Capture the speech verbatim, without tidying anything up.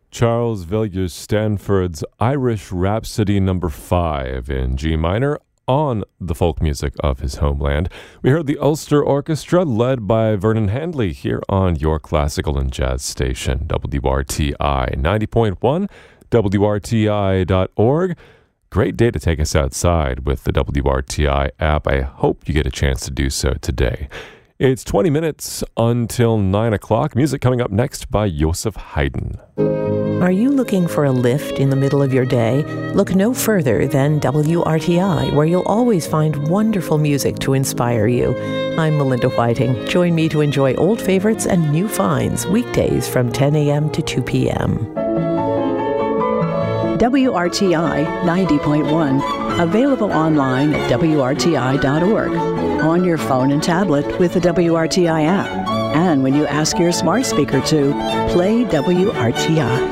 Charles Villiers-Stanford's Irish Rhapsody number five in G minor on the folk music of his homeland. We heard the Ulster Orchestra led by Vernon Handley here on your classical and jazz station, W R T I ninety point one, W R T I dot org. Great day to take us outside with the W R T I app. I hope you get a chance to do so today. It's twenty minutes until nine o'clock. Music coming up next by Joseph Haydn. Are you looking for a lift in the middle of your day? Look no further than W R T I, where you'll always find wonderful music to inspire you. I'm Melinda Whiting. Join me to enjoy old favorites and new finds weekdays from ten a.m. to two p.m. W R T I ninety point one, available online at W R T I dot org, on your phone and tablet with the W R T I app, and when you ask your smart speaker to play W R T I.